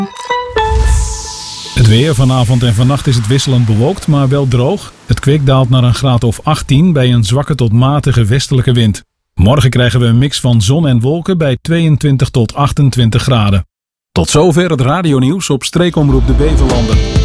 Het weer vanavond en vannacht is het wisselend bewolkt, maar wel droog. Het kwik daalt naar een graad of 18 bij een zwakke tot matige westelijke wind. Morgen krijgen we een mix van zon en wolken bij 22 tot 28 graden. Tot zover het radionieuws op Streekomroep de Beverlanden.